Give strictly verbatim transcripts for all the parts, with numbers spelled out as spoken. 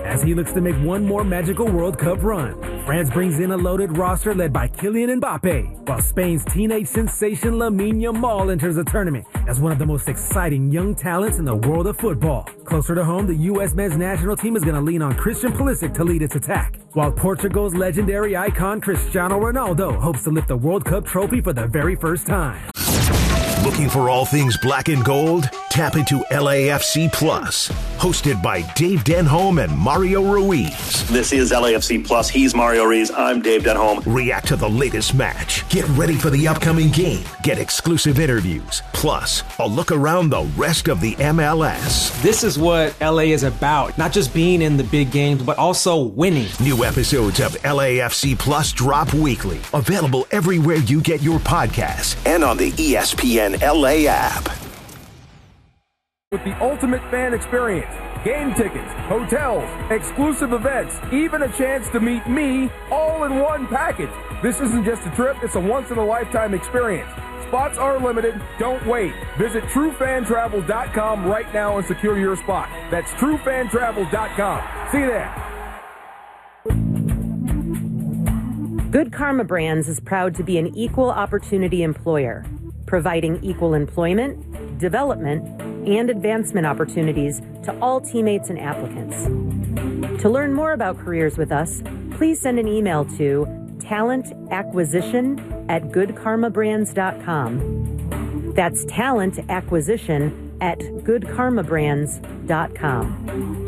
as he looks to make one more magical World Cup run. France brings in a loaded roster led by Kylian Mbappe, while Spain's teenage sensation Lamine Yamal enters the tournament as one of the most exciting young talents in the world of football. Closer to home, the U S men's national team is going to lean on Christian Pulisic to lead its attack, while Portugal's legendary icon Cristiano Ronaldo hopes to lift the World Cup trophy for the very first time. Looking for all things black and gold? Tap into L A F C Plus, hosted by Dave Denholm and Mario Ruiz. This is L A F C Plus. He's Mario Ruiz. I'm Dave Denholm. React to the latest match. Get ready for the upcoming game. Get exclusive interviews. Plus, a look around the rest of the M L S. This is what L A is about. Not just being in the big games, but also winning. New episodes of L A F C Plus drop weekly. Available everywhere you get your podcasts and on the E S P N L A app. With the ultimate fan experience, game tickets, hotels, exclusive events, even a chance to meet me, all in one package. This isn't just a trip, it's a once-in-a-lifetime experience. Spots are limited. Don't wait. Visit true fan travel dot com right now and secure your spot. That's true fan travel dot com. See you there. Good Karma Brands is proud to be an equal opportunity employer, providing equal employment, development, and advancement opportunities to all teammates and applicants. To learn more about careers with us, please send an email to talent acquisition at good karma brands dot com. That's talent acquisition at good karma brands dot com.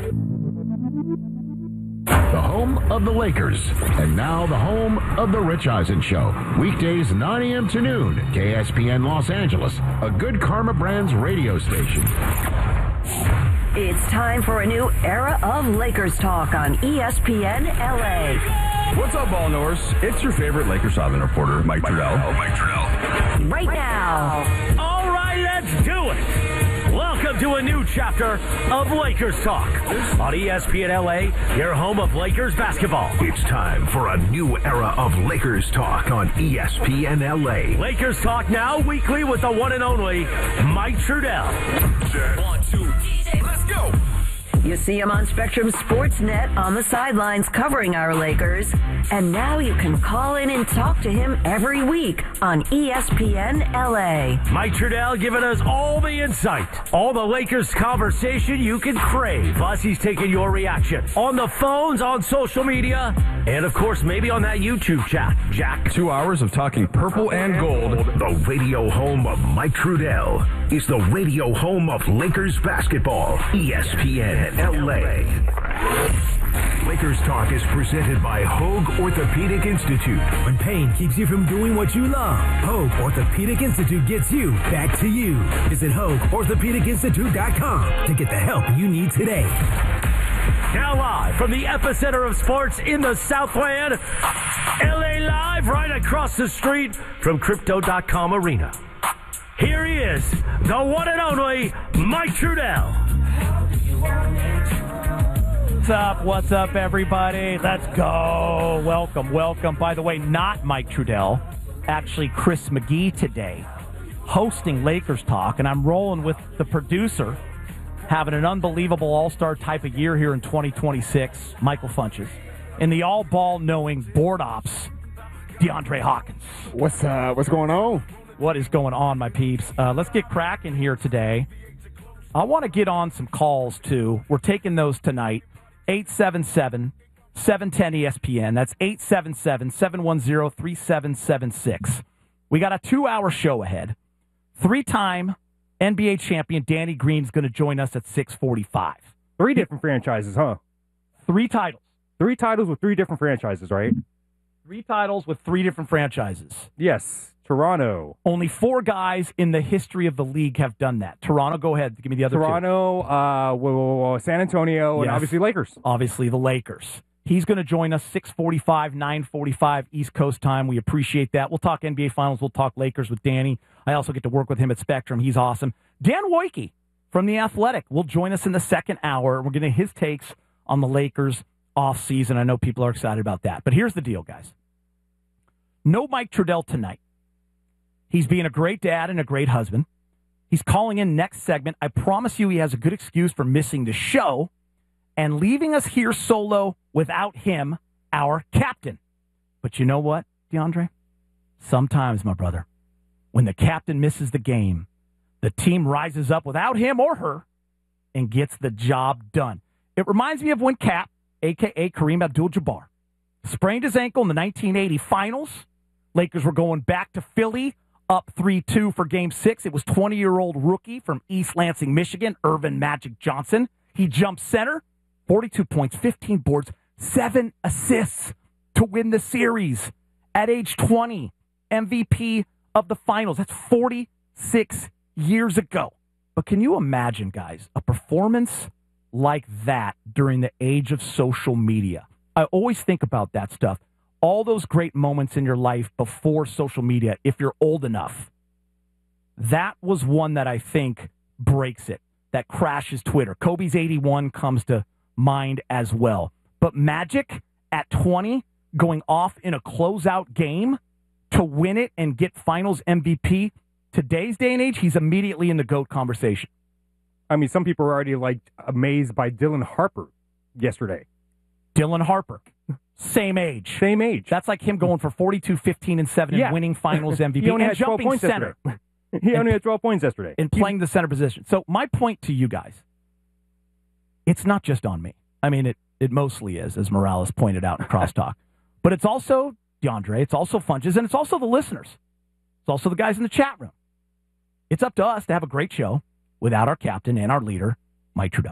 The home of the Lakers, and now the home of the Rich Eisen Show. Weekdays nine a.m. to noon, K S P N Los Angeles, a Good Karma Brands radio station. It's time for a new era of Lakers talk on E S P N L A. What's up, ball knowers? It's your favorite Lakers Southern reporter, Mike Trudell. Oh, Mike Trudell. Right now. All right, let's do it. Welcome to a new chapter of Lakers Talk on E S P N L A, your home of Lakers basketball. It's time for a new era of Lakers Talk on E S P N L A. Lakers Talk now weekly with the one and only Mike Trudell. One, two, let's go. You see him on Spectrum Sportsnet on the sidelines covering our Lakers. And now you can call in and talk to him every week on E S P N L A. Mike Trudell giving us all the insight, all the Lakers conversation you can crave. Plus, he's taking your reaction on the phones, on social media, and of course, maybe on that YouTube chat. Jack. Two hours of talking purple and gold. The radio home of Mike Trudell is the radio home of Lakers basketball. E S P N L A. Lakers Talk is presented by Hoag Orthopedic Institute. When pain keeps you from doing what you love, Hoag Orthopedic Institute gets you back to you. Visit hoag orthopedic institute dot com to get the help you need today. Now live from the epicenter of sports in the Southland, L A Live, right across the street from Crypto dot com Arena. Here he is, the one and only Mike Trudell. What's up? What's up, everybody? Let's go. Welcome, welcome. By the way, not Mike Trudell, actually Chris McGee today, hosting Lakers Talk, and I'm rolling with the producer, having an unbelievable all-star type of year here in twenty twenty-six, Michael Funches, and the all-ball-knowing board ops, DeAndre Hawkins. What's uh, what's going on? What is going on, my peeps? Uh, let's get cracking here today. I want to get on some calls, too. We're taking those tonight. eight seven seven, seven one zero, E S P N. That's eight seven seven, seven one zero, three seven seven six. We got a two-hour show ahead. Three-time N B A champion Danny Green's going to join us at six forty-five. Three different franchises, huh? Three titles. Three titles with three different franchises, right? Three titles with three different franchises. Yes. Toronto. Only four guys in the history of the league have done that. Toronto, go ahead. Give me the other Toronto, two. Toronto, uh, San Antonio, and yes. obviously Lakers. Obviously the Lakers. He's going to join us six forty-five, nine forty-five East Coast time. We appreciate that. We'll talk N B A Finals. We'll talk Lakers with Danny. I also get to work with him at Spectrum. He's awesome. Dan Wojcicki from The Athletic will join us in the second hour. We're getting his takes on the Lakers offseason. I know people are excited about that. But here's the deal, guys. No Mike Trudell tonight. He's being a great dad and a great husband. He's calling in next segment. I promise you he has a good excuse for missing the show. and leaving us here solo without him, our captain. But you know what, DeAndre? Sometimes, my brother, when the captain misses the game, the team rises up without him or her and gets the job done. It reminds me of when Cap, a k a. Kareem Abdul-Jabbar, sprained his ankle in the nineteen eighty finals. Lakers were going back to Philly, up three two for Game six. It was twenty-year-old rookie from East Lansing, Michigan, Irvin Magic Johnson. He jumped center, forty-two points, fifteen boards, seven assists to win the series. At age twenty, M V P of the finals. That's forty-six years ago. But can you imagine, guys, a performance like that during the age of social media? I always think about that stuff. All those great moments in your life before social media, if you're old enough. That was one that I think breaks it, that crashes Twitter. Kobe's eighty-one comes to mind as well. But Magic at twenty, going off in a closeout game to win it and get finals M V P, today's day and age, he's immediately in the GOAT conversation. I mean, some people are already like amazed by Dylan Harper yesterday. Dylan Harper, same age. Same age. That's like him going for forty-two, fifteen, and seven yeah. and winning finals M V P he only and had twelve jumping points center. Yesterday. He only and, had twelve points yesterday. And playing the center position. So my point to you guys, it's not just on me. I mean, it, it mostly is, as Morales pointed out in Crosstalk. But it's also DeAndre, it's also Funches, and it's also the listeners. It's also the guys in the chat room. It's up to us to have a great show without our captain and our leader, Mike Trudell.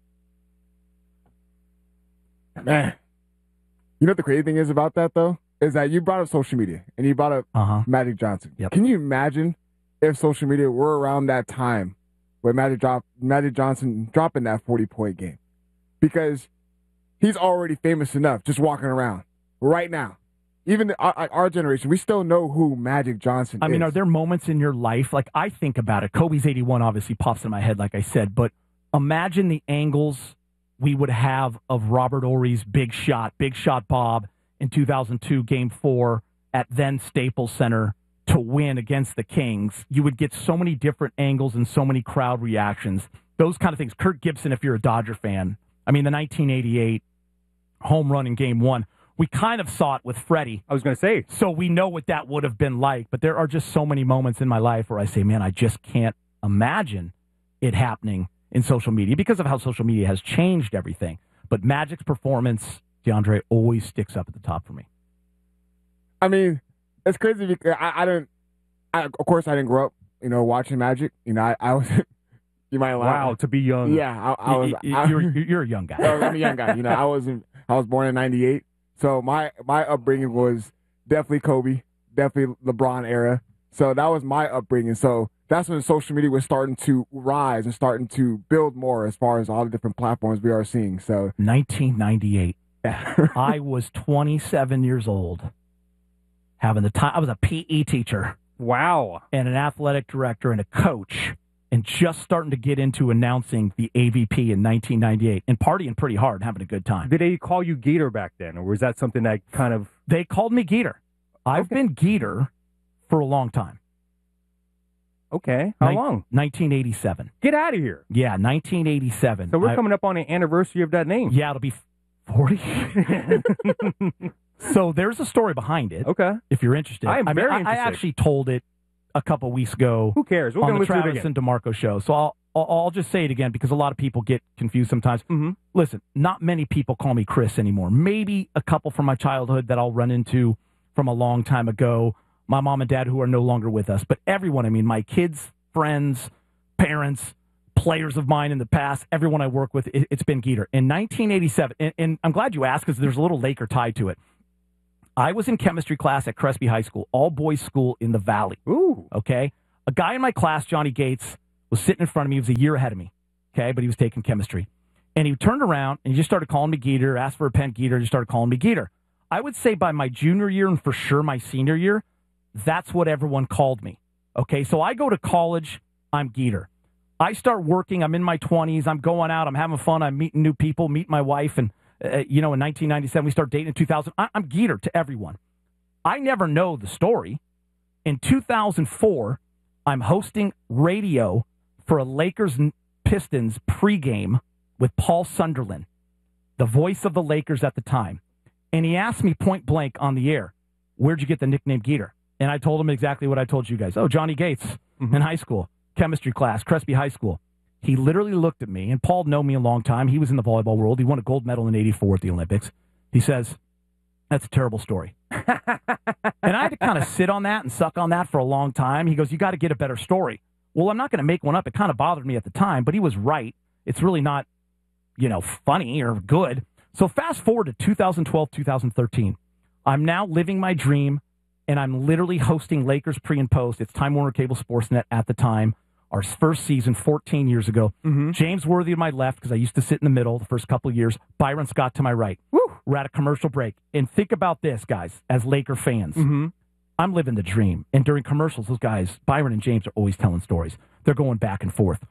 Man, you know what the crazy thing is about that, though? Is that you brought up social media, and you brought up uh-huh. Magic Johnson. Yep. Can you imagine if social media were around that time where Magic, drop, Magic Johnson dropping that forty-point game? Because he's already famous enough just walking around right now. Even our, our generation, we still know who Magic Johnson I is. I mean, are there moments in your life, like I think about it, Kobe's eighty-one obviously pops in my head, like I said, but imagine the angles we would have of Robert Horry's big shot, big shot Bob in two thousand two Game four at then Staples Center to win against the Kings. You would get so many different angles and so many crowd reactions. Those kind of things. Kirk Gibson, if you're a Dodger fan. I mean, the nineteen eighty-eight home run in Game one. We kind of saw it with Freddie. I was going to say. So we know what that would have been like. But there are just so many moments in my life where I say, man, I just can't imagine it happening in social media because of how social media has changed everything. But Magic's performance, DeAndre, always sticks up at the top for me. I mean, it's crazy because I, I didn't, I, of course, I didn't grow up, you know, watching Magic. You know, I, I was, you might laugh. Wow, to be young. Yeah, I, I was. I, you're, you're a young guy. I'm a young guy. You know, I was, I was born in ninety-eight. So my, my upbringing was definitely Kobe, definitely LeBron era. So that was my upbringing. So that's when social media was starting to rise and starting to build more as far as all the different platforms we are seeing. So nineteen ninety-eight, I was twenty-seven years old, having the time. I was a P E teacher. Wow. And an athletic director and a coach, and just starting to get into announcing the A V P in nineteen ninety-eight and partying pretty hard, having a good time. Did they call you Gator back then, or was that something that kind of... They called me Gator. I've okay. been Gator for a long time. Okay. How Nin- long? nineteen eighty-seven. Get out of here. Yeah, nineteen eighty-seven. So we're I, coming up on the anniversary of that name. Yeah, it'll be forty. So there's a story behind it. Okay. If you're interested. I am I mean, very I, interested. I actually told it a couple weeks ago. Who cares? We're on going the to listen to it Travis again. and DeMarco show. So I'll, I'll I'll just say it again because a lot of people get confused sometimes. Mm-hmm. Listen, not many people call me Chris anymore. Maybe a couple from my childhood that I'll run into from a long time ago. My mom and dad who are no longer with us. But everyone, I mean, my kids, friends, parents, players of mine in the past, everyone I work with, it, it's been Geeter. In nineteen eighty-seven, and, and I'm glad you asked because there's a little Laker tie to it. I was in chemistry class at Crespi High School, all-boys school in the Valley. Ooh. Okay? A guy in my class, Johnny Gates, was sitting in front of me. He was a year ahead of me, okay? But he was taking chemistry. And he turned around, and he just started calling me Geeter, asked for a pen, Geeter, just started calling me Geeter. I would say by my junior year and for sure my senior year, that's what everyone called me, okay? So I go to college, I'm Geeter. I start working, I'm in my twenties, I'm going out, I'm having fun, I'm meeting new people, meet my wife, and Uh, you know, in nineteen ninety-seven, we start dating in two thousand. I, I'm Geeter to everyone. I never know the story. In two thousand four, I'm hosting radio for a Lakers Pistons pregame with Paul Sunderland. the voice of the Lakers at the time. And he asked me point blank on the air, where'd you get the nickname Geeter? And I told him exactly what I told you guys. Oh, Johnny Gates mm-hmm. in high school, chemistry class, Crespi High School. He literally looked at me, and Paul known me a long time. He was in the volleyball world. He won a gold medal in eighty-four at the Olympics. He says, that's a terrible story. And I had to kind of sit on that and suck on that for a long time. He goes, you got to get a better story. Well, I'm not going to make one up. It kind of bothered me at the time, but he was right. It's really not, you know, funny or good. So fast forward to two thousand twelve, two thousand thirteen. I'm now living my dream, and I'm literally hosting Lakers pre and post. It's Time Warner Cable Sportsnet at the time. Our first season, fourteen years ago. Mm-hmm. James Worthy to my left, because I used to sit in the middle the first couple of years. Byron Scott to my right. Woo! We're at a commercial break. And think about this, guys, as Laker fans. Mm-hmm. I'm living the dream. And during commercials, those guys, Byron and James, are always telling stories. They're going back and forth.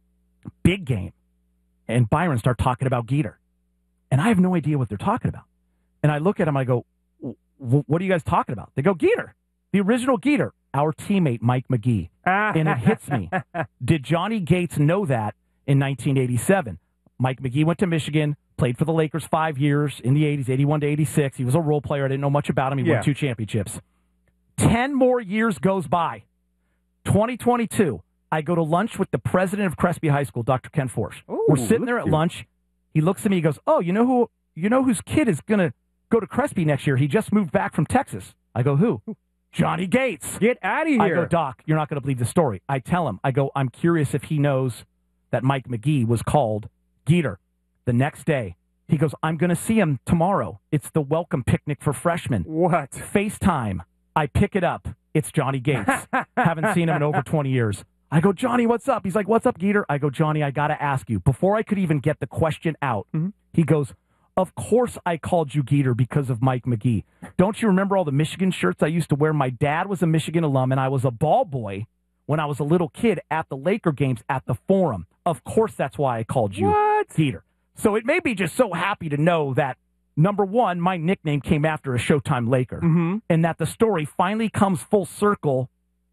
Big game. And Byron start talking about Geeter. And I have no idea what they're talking about. And I look at him, I go, what are you guys talking about? They go, Geeter, the original Geeter, our teammate, Mike McGee. And it hits me. Did Johnny Gates know that in nineteen eighty-seven? Mike McGee went to Michigan, played for the Lakers five years in the eighties, eighty-one to eighty-six. He was a role player. I didn't know much about him. He yeah. won two championships. Ten more years goes by. twenty twenty-two, I go to lunch with the president of Crespi High School, Doctor Ken Forsch. Ooh, We're sitting there at you. lunch. He looks at me. He goes, oh, you know who? You know whose kid is going to go to Crespi next year? He just moved back from Texas. I go, who? Johnny Gates. Get out of here. I go, Doc, you're not going to believe the story. I tell him, I go, I'm curious if he knows that Mike McGee was called Geeter. The next day, he goes, I'm going to see him tomorrow. It's the welcome picnic for freshmen. What? FaceTime. I pick it up. It's Johnny Gates. Haven't seen him in over twenty years. I go, Johnny, what's up? He's like, what's up, Geeter? I go, Johnny, I got to ask you. Before I could even get the question out, mm-hmm. he goes, of course I called you Geeter because of Mike McGee. Don't you remember all the Michigan shirts I used to wear? My dad was a Michigan alum, and I was a ball boy when I was a little kid at the Laker games at the Forum. Of course that's why I called you what? Geeter. So it made me just so happy to know that, number one, my nickname came after a Showtime Laker, mm-hmm. and that the story finally comes full circle,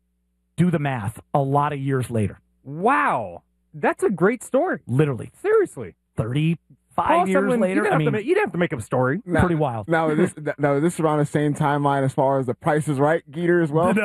do the math, a lot of years later. Wow. That's a great story. Literally. Seriously. thirty Five years later, I mean, make, you'd have to make up a story. Now, pretty wild. Now, this now this is around the same timeline as far as The Price is Right, Geeter as well.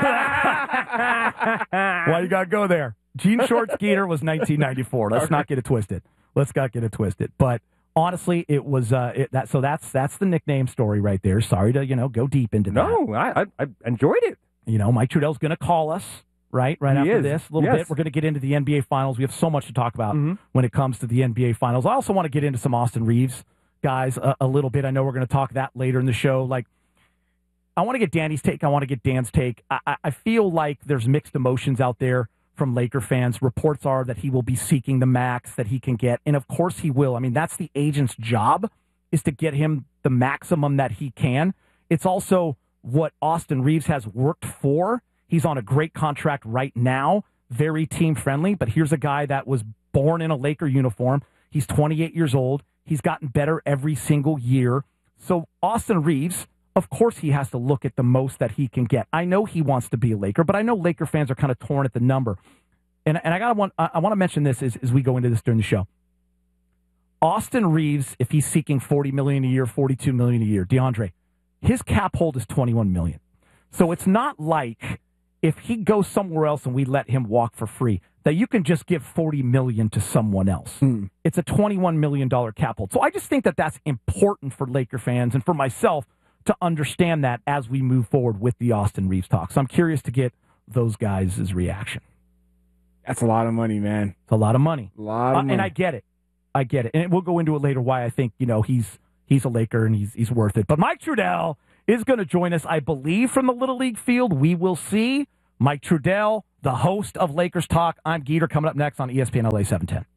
Why you got to go there? Jean Shorts Geeter was nineteen ninety-four. Let's okay. not get it twisted. Let's not get it twisted. But honestly, it was uh, it, that. So that's that's the nickname story right there. Sorry to you know go deep into that. No, I, I, I enjoyed it. You know, Mike Trudell's going to call us. Right, right he after is. this, a little yes. bit. We're going to get into the N B A Finals. We have so much to talk about mm-hmm. when it comes to the N B A Finals. I also want to get into some Austin Reeves guys a, a little bit. I know we're going to talk that later in the show. Like, I want to get Danny's take. I want to get Dan's take. I, I feel like there's mixed emotions out there from Laker fans. Reports are that he will be seeking the max that he can get, and of course he will. I mean, that's the agent's job, is to get him the maximum that he can. It's also what Austin Reeves has worked for. He's on a great contract right now, very team-friendly, but here's a guy that was born in a Laker uniform. He's twenty-eight years old. He's gotten better every single year. So Austin Reeves, of course he has to look at the most that he can get. I know he wants to be a Laker, but I know Laker fans are kind of torn at the number. And, and I gotta want I want to mention this as, as we go into this during the show. Austin Reeves, if he's seeking forty million dollars a year, forty-two million dollars a year, DeAndre, his cap hold is twenty-one million dollars. So it's not like if he goes somewhere else and we let him walk for free, that you can just give forty million dollars to someone else. Mm. It's a twenty-one million dollars cap hold. So I just think that that's important for Laker fans and for myself to understand that as we move forward with the Austin Reeves talk. So I'm curious to get those guys' reaction. That's a lot of money, man. It's a lot of money. A lot of uh, money. And I get it. I get it. And we'll go into it later why I think, you know, he's he's a Laker and he's he's worth it. But Mike Trudell is going to join us, I believe, from the Little League field. We will see. Mike Trudell, the host of Lakers Talk. I'm Geeter, coming up next on E S P N L A seven ten.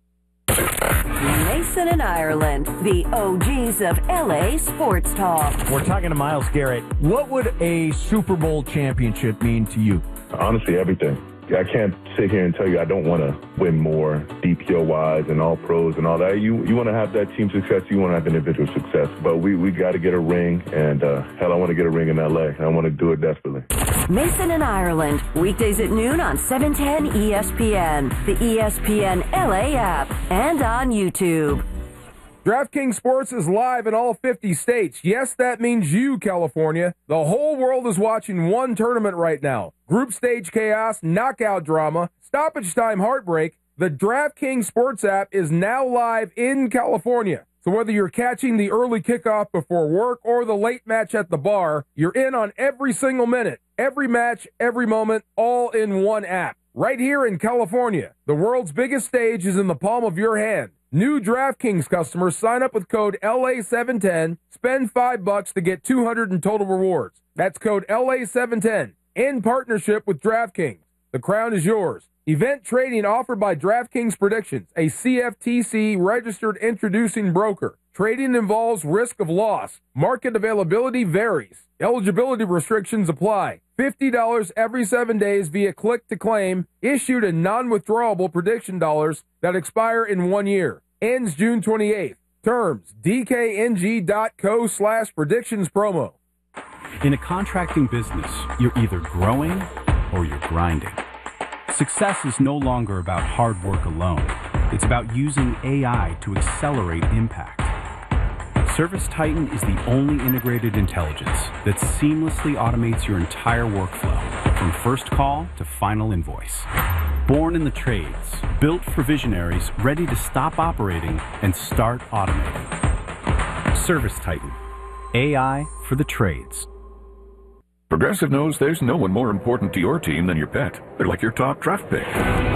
Mason and Ireland, the O Gs of L A Sports Talk. We're talking to Myles Garrett. What would a Super Bowl championship mean to you? Honestly, everything. I can't sit here and tell you I don't want to win more D P O-wise and all pros and all that. You you want to have that team success. You want to have individual success. But we, we got to get a ring. And, uh, hell, I want to get a ring in L A. I want to do it desperately. Mason and Ireland, weekdays at noon on seven ten E S P N, the E S P N L A app, and on YouTube. DraftKings Sports is live in all fifty states. Yes, that means you, California. The whole world is watching one tournament right now. Group stage chaos, knockout drama, stoppage time heartbreak. The DraftKings Sports app is now live in California. So whether you're catching the early kickoff before work or the late match at the bar, you're in on every single minute, every match, every moment, all in one app. Right here in California, the world's biggest stage is in the palm of your hand. New DraftKings customers sign up with code L A seven ten, spend five bucks to get two hundred in total rewards. That's code L A seven ten. In partnership with DraftKings. The crown is yours. Event trading offered by DraftKings Predictions, a C F T C registered introducing broker. Trading involves risk of loss. Market availability varies. Eligibility restrictions apply. fifty dollars every seven days via click to claim, issued in non-withdrawable prediction dollars that expire in one year. Ends June twenty-eighth. Terms, dkng.co slash predictions promo. In a contracting business, you're either growing or you're grinding. Success is no longer about hard work alone. It's about using A I to accelerate impact. ServiceTitan is the only integrated intelligence that seamlessly automates your entire workflow, from first call to final invoice. Born in the trades, built for visionaries ready to stop operating and start automating. ServiceTitan, A I for the trades. Progressive knows there's no one more important to your team than your pet. They're like your top draft pick.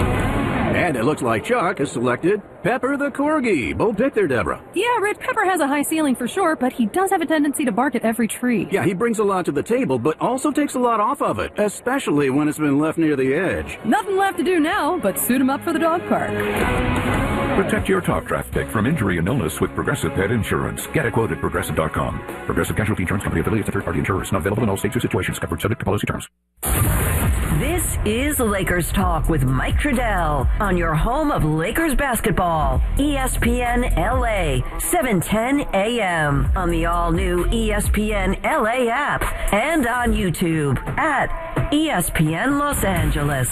And it looks like Chuck has selected Pepper the Corgi. Bold pick there, Deborah. Yeah, Rich, Pepper has a high ceiling for sure, but he does have a tendency to bark at every tree. Yeah, he brings a lot to the table, but also takes a lot off of it, especially when it's been left near the edge. Nothing left to do now but suit him up for the dog park. Protect your top draft pick from injury and illness with Progressive Pet Insurance. Get a quote at Progressive dot com. Progressive Casualty Insurance Company affiliates and third-party insurers. Not available in all states or situations. Covered subject to policy terms. This is Lakers Talk with Mike Trudell on your home of Lakers basketball, E S P N L A, seven ten A M on the all-new E S P N L A app and on YouTube at E S P N Los Angeles.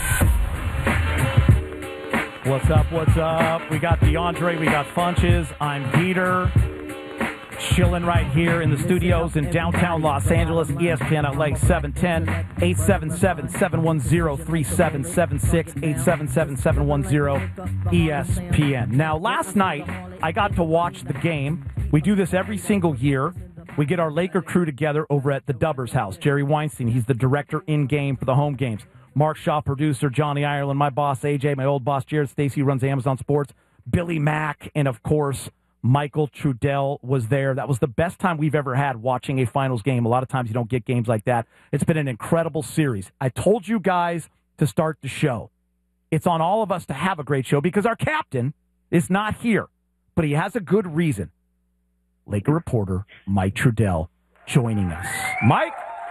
What's up, what's up? We got DeAndre, we got Funches. I'm Peter, chilling right here in the studios in downtown Los Angeles, E S P N L A seven ten, eight seven seven, seven one zero, three seven seven six, eight seven seven, seven one zero, E S P N. Now, last night, I got to watch the game. We do this every single year. We get our Laker crew together over at the Dubbers house. Jerry Weinstein, he's the director in-game for the home games. Mark Shaw, producer, Johnny Ireland, my boss, A J, my old boss, Jared Stacy, runs Amazon Sports, Billy Mack, and, of course, Michael Trudell was there. That was the best time we've ever had watching a finals game. A lot of times you don't get games like that. It's been an incredible series. I told you guys to start the show. It's on all of us to have a great show because our captain is not here, but he has a good reason. Laker reporter Mike Trudell joining us. Mike?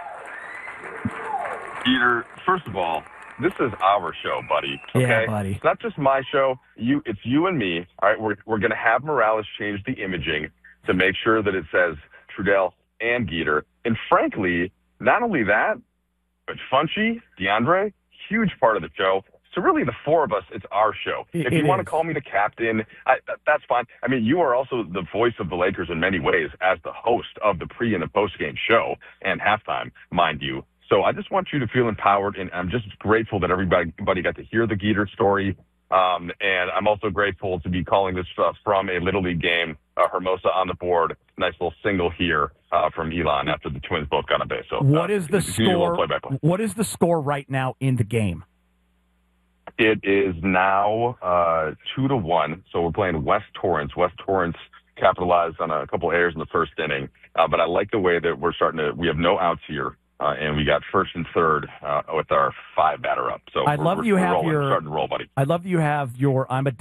Peter, first of all, this is our show, buddy. Okay? Yeah, buddy. It's not just my show. You, it's you and me. All right, we're we're gonna have Morales change the imaging to make sure that it says Trudell and Geeter. And frankly, not only that, but Funchy, DeAndre, huge part of the show. So really, the four of us, it's our show. It, if you it want is. to call me the captain, I, that, that's fine. I mean, you are also the voice of the Lakers in many ways as the host of the pre and the post game show and halftime, mind you. So I just want you to feel empowered, and I'm just grateful that everybody, everybody got to hear the Geeter story. Um, and I'm also grateful to be calling this uh, from a Little League game, uh, Hermosa on the board. Nice little single here uh, from Elon after the Twins both got on base. So, What uh, is the score? play-by-play. What is the score right now in the game? It is now uh, two to one. So we're playing West Torrance. West Torrance capitalized on a couple errors in the first inning, uh, but I like the way that we're starting to. We have no outs here. Uh, and we got first and third uh, with our five batter up. So I we're, love we're, you we're have rolling, your starting to roll, buddy. I love you have your I'm a